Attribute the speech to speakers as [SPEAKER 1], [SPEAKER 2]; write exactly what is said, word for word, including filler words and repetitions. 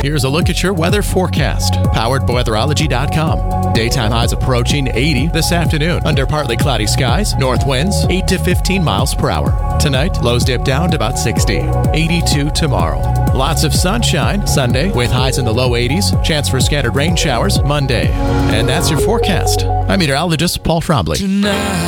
[SPEAKER 1] Here's a look at your weather forecast, powered by weatherology dot com. Daytime highs approaching eighty this afternoon under partly cloudy skies, north winds eight to fifteen miles per hour. Tonight, lows dip down to about sixty, eighty-two tomorrow. Lots of sunshine Sunday with highs in the low eighties, chance for scattered rain showers Monday. And that's your forecast. I'm meteorologist Paul Trombley.
[SPEAKER 2] Tonight.